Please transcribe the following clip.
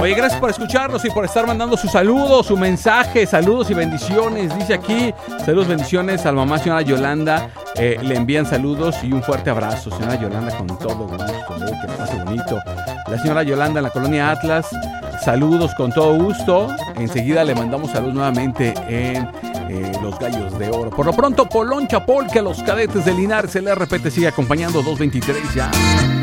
Oye, gracias por escucharnos y por estar mandando sus saludos, su mensaje, saludos y bendiciones. Dice aquí, saludos, bendiciones a la mamá, señora Yolanda. Le envían saludos y un fuerte abrazo, señora Yolanda, con todo gusto. Que le pase bonito. La señora Yolanda en la colonia Atlas, saludos con todo gusto. Enseguida le mandamos saludos nuevamente en Los Gallos de Oro. Por lo pronto, Polón Chapol, que a los cadetes de Linares, el RP te sigue acompañando. 223 ya.